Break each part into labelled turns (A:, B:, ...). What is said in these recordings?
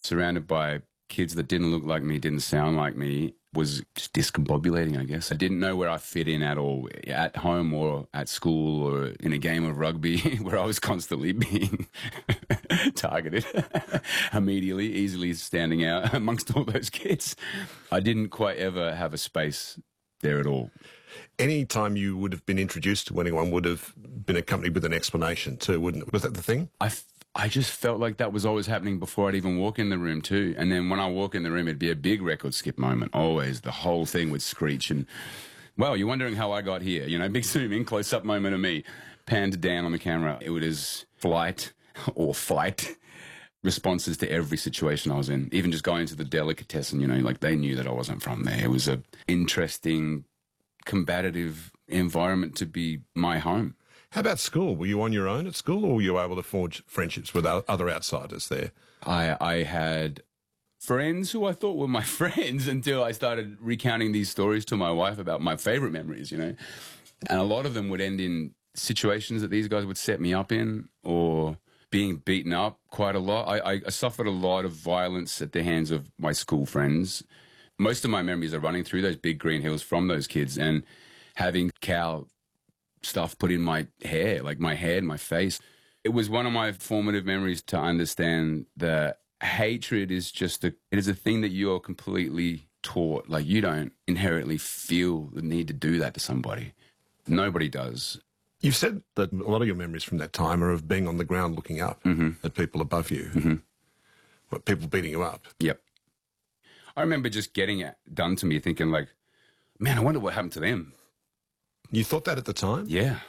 A: surrounded by kids that didn't look like me, didn't sound like me, was just discombobulating, I guess. I didn't know where I fit in at all, at home or at school or in a game of rugby where I was constantly being targeted immediately, easily standing out amongst all those kids. I didn't quite ever have a space there at all.
B: Any time you would have been introduced to anyone would have been accompanied with an explanation too, wouldn't it? Was that the thing?
A: I just felt like that was always happening before I'd even walk in the room too. And then when I walk in the room, it'd be a big record skip moment. Always. The whole thing would screech and, well, you're wondering how I got here. You know, big zoom in, close-up moment of me, panned down on the camera. It was flight or fight responses to every situation I was in. Even just going to the delicatessen, you know, like they knew that I wasn't from there. It was a interesting, combative environment to be my home.
B: How about school? Were you on your own at school, or were you able to forge friendships with other outsiders there?
A: I had friends who I thought were my friends until I started recounting these stories to my wife about my favorite memories, you know. And a lot of them would end in situations that these guys would set me up in, or being beaten up quite a lot. I suffered a lot of violence at the hands of my school friends. Most of my memories are running through those big green hills from those kids, and having cow stuff put in my hair, like my head, my face. It was one of my formative memories to understand that hatred is it is a thing that you are completely taught. Like, you don't inherently feel the need to do that to somebody. Nobody does.
B: You've said that a lot of your memories from that time are of being on the ground looking up at people above you, but people beating you up.
A: Yep. I remember just getting it done to me, thinking like, man, I wonder what happened to them.
B: You thought that at the time?
A: Yeah.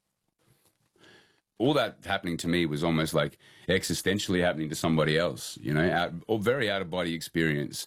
A: All that happening to me was almost like existentially happening to somebody else, you know, very out-of-body experience.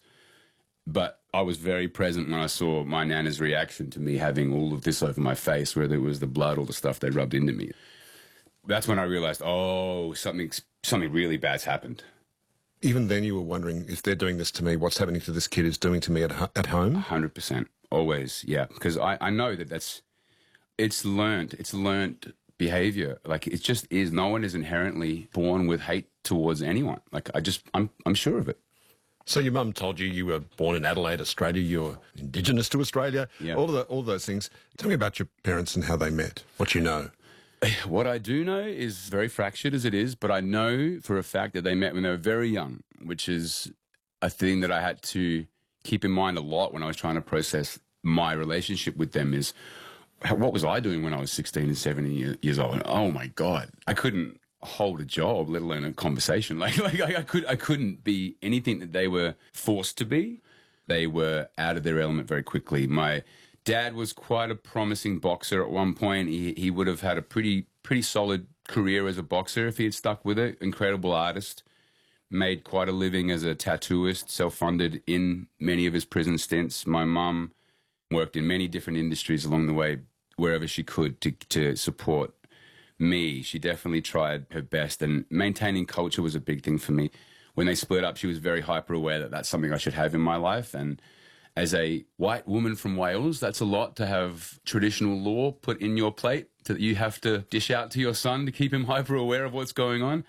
A: But I was very present when I saw my nana's reaction to me having all of this over my face, whether it was the blood or the stuff they rubbed into me. That's when I realized, oh, something really bad's happened.
B: Even then you were wondering, if they're doing this to me, what's happening to this kid is doing to me at home?
A: 100%. Always, yeah. Because I know that it's learned behavior. Like, it just is. No one is inherently born with hate towards anyone. Like, I'm sure of it.
B: So your mum told you were born in Adelaide, Australia, you're Indigenous to Australia,
A: yeah.
B: all those things. Tell me about your parents and how they met, what you know.
A: What I do know is very fractured as it is, but I know for a fact that they met when they were very young, which is a thing that I had to keep in mind a lot when I was trying to process my relationship with them. Is what was I doing when I was 16 and 17 years old? Oh my God, I couldn't hold a job, let alone a conversation. Like I couldn't be anything that they were forced to be. They were out of their element very quickly. My dad was quite a promising boxer at one point. He would have had a pretty solid career as a boxer if he had stuck with it. Incredible artist. Made quite a living as a tattooist, self-funded in many of his prison stints. My mum worked in many different industries along the way, wherever she could to support me. She definitely tried her best, and maintaining culture was a big thing for me. When they split up, she was very hyper aware that that's something I should have in my life. And as a white woman from Wales, that's a lot to have traditional law put in your plate that you have to dish out to your son to keep him hyper aware of what's going on.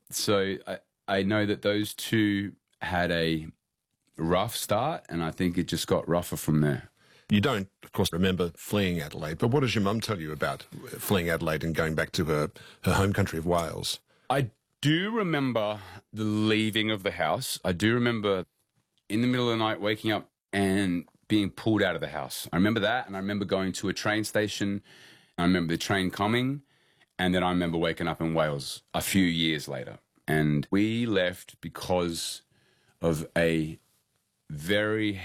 A: So I know that those two had a rough start, and I think it just got rougher from there.
B: You don't, of course, remember fleeing Adelaide, but what does your mum tell you about fleeing Adelaide and going back to her home country of Wales?
A: I do remember the leaving of the house. I do remember in the middle of the night waking up and being pulled out of the house. I remember that, and I remember going to a train station. I remember the train coming, and then I remember waking up in Wales a few years later. And we left because of a very,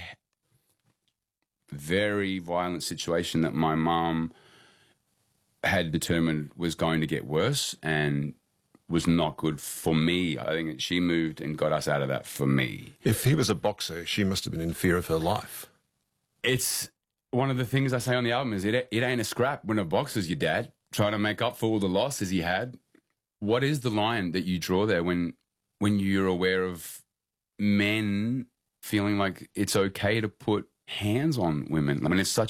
A: very violent situation that my mom had determined was going to get worse and was not good for me. I think she moved and got us out of that for me.
B: If he was a boxer, she must have been in fear of her life.
A: It's one of the things I say on the album is it ain't a scrap when a boxer's your dad, trying to make up for all the losses he had. What is the line that you draw there when you're aware of men feeling like it's okay to put hands on women? I mean, it's such